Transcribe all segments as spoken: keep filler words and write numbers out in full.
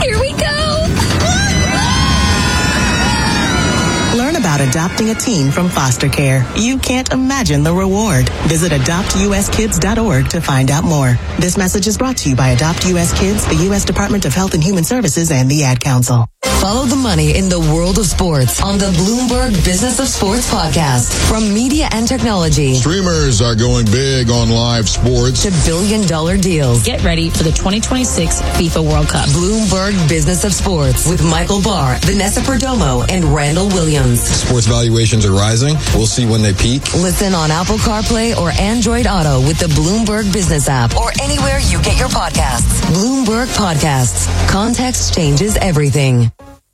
Here we go. Learn about adopting a teen from foster care. You can't imagine the reward. Visit adopt u s kids dot org to find out more. This message is brought to you by Adopt U S Kids, the U S Department of Health and Human Services, and the Ad Council. Follow the money in the world of sports on the Bloomberg Business of Sports podcast. From media and technology. Streamers are going big on live sports. To billion dollar deals. Get ready for the twenty twenty-six FIFA World Cup. Bloomberg Business of Sports with Michael Barr, Vanessa Perdomo, and Randall Williams. Sports valuations are rising. We'll see when they peak. Listen on Apple CarPlay or Android Auto with the Bloomberg Business app or anywhere you get your podcasts. Bloomberg Podcasts. Context changes everything.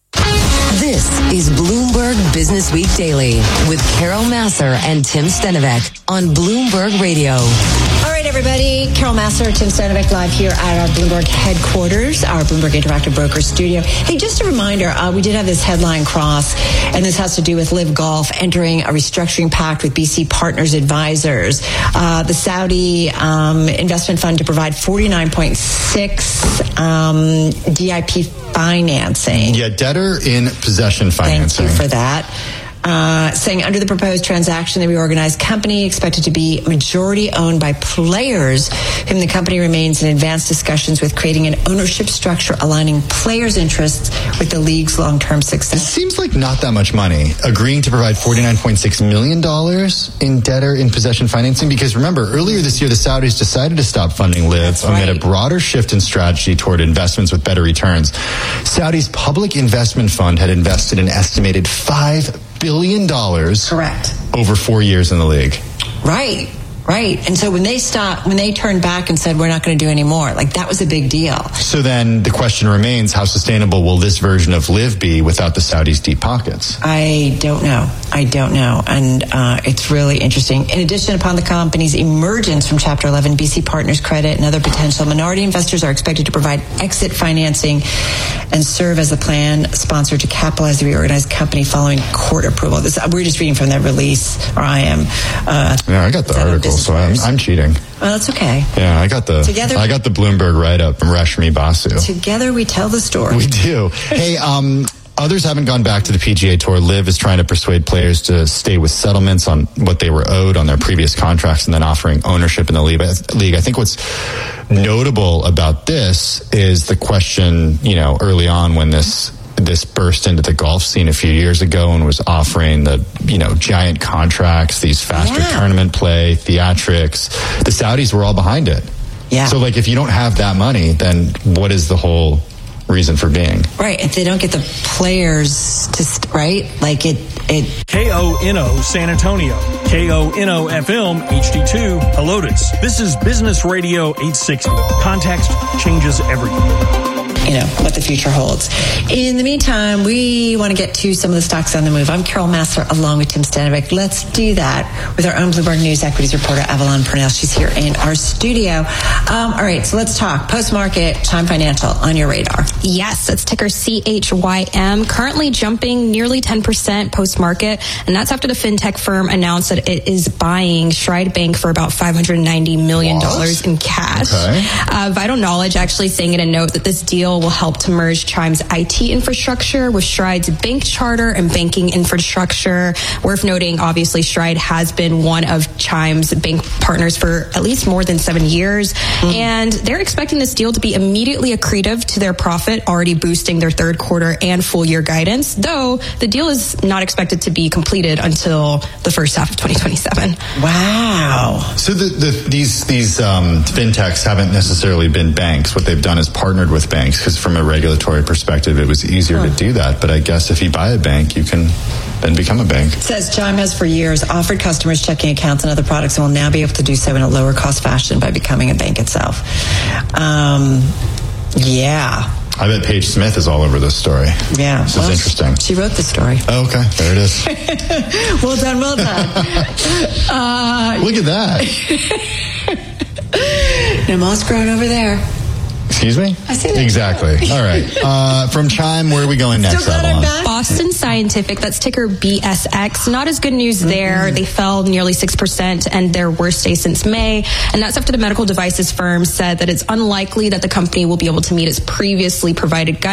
This is Bloomberg Business Week Daily with Carol Masser and Tim Stenovec on Bloomberg Radio. All right, everybody. Carol Masser, Tim Stenovec live here at our Bloomberg headquarters, our Bloomberg Interactive Broker studio. Hey, just a reminder, uh, we did have this headline cross, and this has to do with Live Golf entering a restructuring pact with B C Partners Advisors. Uh, the Saudi um, investment fund to provide forty-nine point six um, D I P financing. Yeah, debtor in possession financing. Thank you for that. Uh, saying under the proposed transaction, the reorganized company expected to be majority owned by players whom the company remains in advanced discussions with, creating an ownership structure aligning players' interests with the league's long-term It success. seems like not that much money, agreeing to provide forty-nine point six million dollars in debtor in possession financing, because remember, earlier this year, the Saudis decided to stop funding Live That's amid right. a broader shift in strategy toward investments with better returns. Saudi's public investment fund had invested an estimated five billion dollars Correct. over four years in the league. Right. Right. And so when they stopped, when they turned back and said, we're not going to do any more, like that was a big deal. So then the question remains, how sustainable will this version of Live be without the Saudis' deep pockets? I don't know. I don't know. And uh, it's really interesting. In addition, upon the company's emergence from Chapter eleven, B C Partners Credit and other potential minority investors are expected to provide exit financing and serve as the plan sponsor to capitalize the reorganized company following court approval. This, we're just reading from that release, or I am. Uh, Yeah, I got the article, so I'm, I'm cheating. Well, that's okay. Yeah, I got the Together- I got the Bloomberg write-up from Rashmi Basu. Together we tell the story. We do. Hey, um, others haven't gone back to the P G A Tour. Live is trying to persuade players to stay with settlements on what they were owed on their previous contracts and then offering ownership in the league. I think what's notable about this is the question, you know, early on when this this burst into the golf scene a few years ago and was offering the, you know, giant contracts, these faster Yeah. tournament play, theatrics. The Saudis were all behind it. Yeah. So, like, if you don't have that money, then what is the whole reason for being? Right. If they don't get the players to, st- right? Like it, it. K O N O San Antonio, K O N O F M H D two Helotes. This is Business Radio eight sixty. Context changes everything. You know, what the future holds. In the meantime, we want to get to some of the stocks on the move. I'm Carol Masser along with Tim Stenovec. Let's do that with our own Bloomberg News equities reporter, Avalon Purnell. She's here in our studio. Um, all right, so let's talk. Post-market, Chime Financial on your radar. Yes, that's ticker C H Y M, currently jumping nearly ten percent post-market, and that's after the fintech firm announced that it is buying Stride Bank for about five hundred ninety million dollars What? in cash. Okay. Uh, Vital Knowledge actually saying in a note that this deal will help to merge Chime's I T infrastructure with Stride's bank charter and banking infrastructure. Worth noting, obviously, Stride has been one of Chime's bank partners for at least more than seven years, mm. and they're expecting this deal to be immediately accretive to their profit, already boosting their third quarter and full year guidance, though the deal is not expected to be completed until the first half of twenty twenty-seven. Wow. So the, the, these these um, fintechs haven't necessarily been banks. What they've done is partnered with banks, because from a regulatory perspective, it was easier huh. to do that. But I guess if you buy a bank, you can then become a bank. It says Chime has for years offered customers checking accounts and other products and will now be able to do so in a lower cost fashion by becoming a bank itself. Um, yeah. I bet Paige Smith is all over this story. Yeah. This well, is interesting. She wrote the story. Oh, okay. There it is. Well done, well done. uh, Look at that. No moss growing over there. Excuse me? I see that. Exactly. All right. Uh, from Chime, where are we going next, Avalon? Boston Scientific, that's ticker B S X. Not as good news there. Mm-hmm. They fell nearly six percent and their worst day since May. And that's after the medical devices firm said that it's unlikely that the company will be able to meet its previously provided guidance